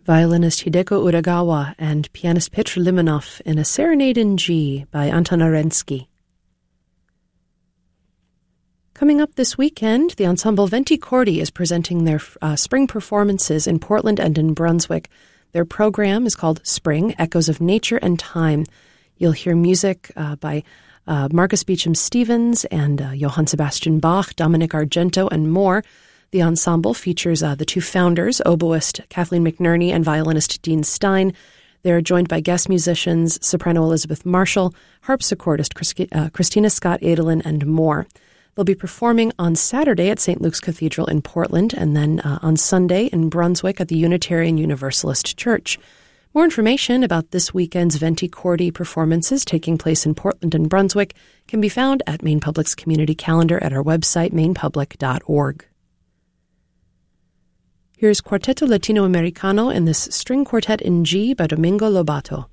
violinist Hideko Uragawa and pianist Petr Limonov in a Serenade in G by Anton Arensky. Coming up this weekend, the ensemble Venti Cordi is presenting their spring performances in Portland and in Brunswick. Their program is called Spring, Echoes of Nature and Time. You'll hear music by Marcus Beecham Stevens and Johann Sebastian Bach, Dominic Argento, and more. The ensemble features the two founders, oboist Kathleen McNerney and violinist Dean Stein. They're joined by guest musicians, soprano Elizabeth Marshall, harpsichordist Christina Scott Edelin, and more. They'll be performing on Saturday at St. Luke's Cathedral in Portland and then on Sunday in Brunswick at the Unitarian Universalist Church. More information about this weekend's Venti Cordi performances taking place in Portland and Brunswick can be found at Maine Public's community calendar at our website, mainepublic.org. Here's Quarteto Latinoamericano in this string quartet in G by Domingo Lobato.